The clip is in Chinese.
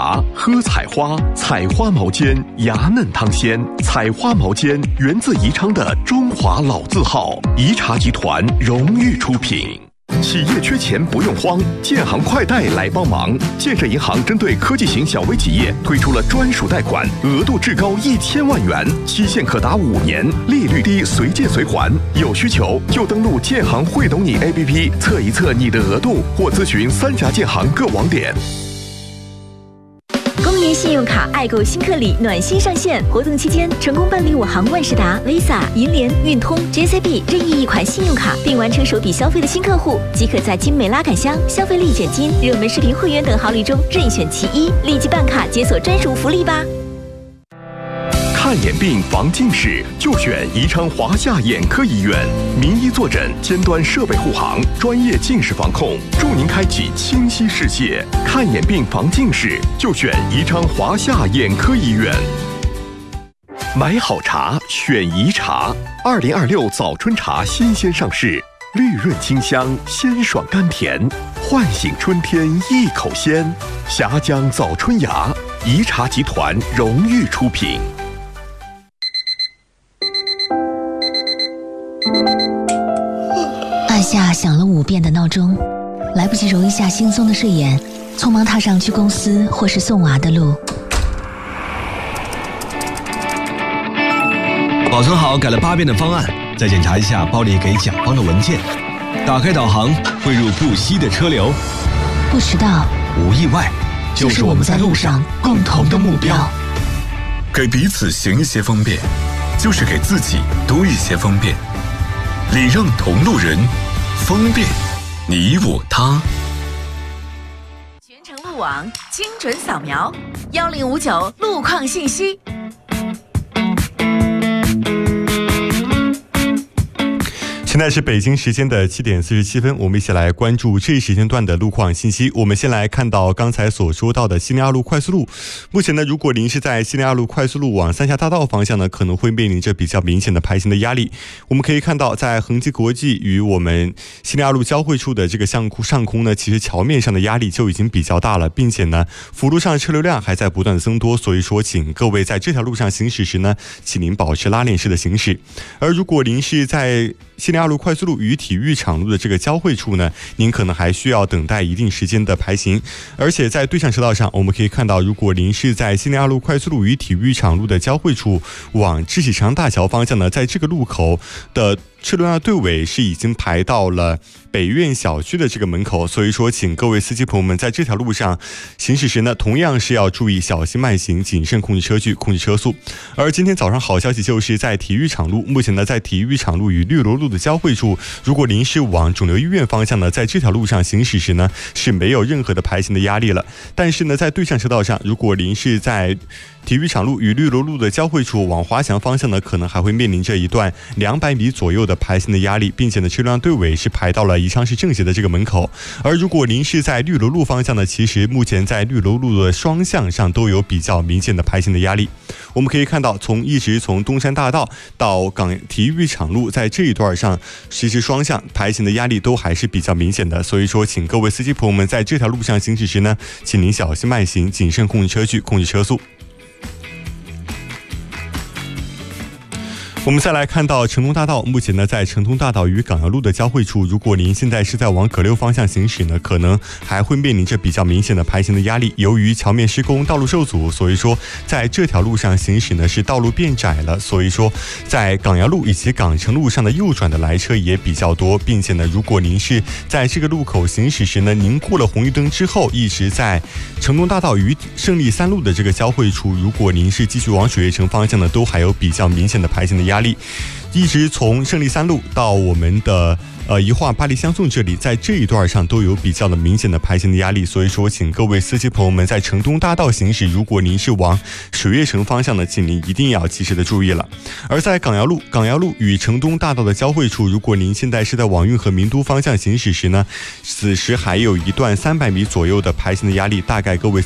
茶，喝采花，采花毛尖，芽嫩汤鲜。采花毛尖源自宜昌的中华老字号，宜茶集团荣誉出品。企业缺钱不用慌，建行快贷来帮忙。建设银行针对科技型小微企业推出了专属贷款，额度至高1000万元，期限可达5年，利率低，随借随还。有需求就登录建行会懂你 APP 测一测你的额度，或咨询3家建行各网点。 公银信用卡爱购新客礼暖心上线，活动期间成功办理我行万事达、Visa、银联、运通、JCB 任意一款信用卡，并完成首笔消费的新客户，即可在精美拉杆箱、消费立减金、热门视频会员等好礼中任选其一，立即办卡解锁专属福利吧！ 看眼病防近视，就选宜昌华夏眼科医院，名医坐诊，尖端设备护航，专业近视防控，助您开启清晰视线。看眼病防近视，就选宜昌华夏眼科医院。买好茶选宜茶，2026早春茶新鲜上市，绿润清香，鲜爽甘甜，唤醒春天一口鲜。峡江早春芽，宜茶集团荣誉出品。 按下响了5遍的闹钟，来不及揉一下惺忪的睡眼，匆忙踏上去公司或是送娃的路。 保存好改了8遍的方案，再检查一下包里给甲方的文件。打开导航，汇入不息的车流。 不迟到， 无意外，就是我们在路上共同的目标。 给彼此行一些方便，就是给自己多一些方便。礼让同路人，方便你我他。 全程路网精准扫描，1059路况信息。 现在是北京时间的7点47分，我们一起来关注这一时间段的路况信息。我们先来看到刚才所说到的西宁2路快速路，目前呢，如果您是在西宁2路快速路往三峡大道方向呢，可能会面临着比较明显的排行的压力。我们可以看到，在恒基国际与我们西宁2路交汇处的这个上空呢，其实桥面上的压力就已经比较大了，并且呢，辅路上车流量还在不断的增多，所以说，请各位在这条路上行驶时呢，请您保持拉链式的行驶。而如果您是在西宁2路快速路与体育场路的这个交汇处呢，您可能还需要等待一定时间的排行。而且在对向车道上，我们可以看到，如果您是在西宁2路快速路与体育场路的交汇处往知喜长大桥方向呢，在这个路口的车流量队尾是已经排到了北苑小区的这个门口，所以说请各位司机朋友们在这条路上行驶时呢，同样是要注意小心慢行，谨慎控制车距，控制车速。而今天早上好消息就是在体育场路，目前呢，在体育场路与绿萝路的交汇处，如果您是往肿瘤医院方向呢，在这条路上行驶时呢，是没有任何的排行的压力了。但是呢，在对向车道上，如果您是在体育场路与绿萝路的交汇处往华强方向呢，可能还会面临着一段200米左右的排行的压力，并且呢，车辆队尾是排到了宜昌市政协的这个门口。而如果您是在绿萝路方向呢，其实目前在绿萝路的双向上都有比较明显的排行的压力。我们可以看到，一直从东山大道到体育场路，在这一段上，其实双向排行的压力都还是比较明显的。所以说，请各位司机朋友们在这条路上行驶时呢，请您小心慢行，谨慎控制车距，控制车速。我们再来看到成通大道，目前呢，在成通大道与港瑶路的交汇处，如果您现在是在往葛六方向行驶呢，可能还会面临着比较明显的排行的压力。由于桥面施工，道路受阻，所以说在这条路上行驶呢，是道路变窄了，所以说在港瑶路以及港城路上的右转的来车也比较多，并且呢，如果您是在这个路口行驶时呢，您过了红绿灯之后，一直在成通大道与胜利3路的这个交汇处，如果您是继续往水悦城方向呢，都还有比较明显的排行的压力，一直从胜利3路到我们的宜化巴黎相送这里，在这一段上都有比较的明显的排行的压力，所以说请各位司机朋友们在城东大道行驶，如果您是往水悦城方向的，请您一定要及时的注意了。而在港瑶路与城东大道的交汇处，如果您现在是在往运河名都方向行驶时呢，此时还有一段300米左右的排行的压力，大概各位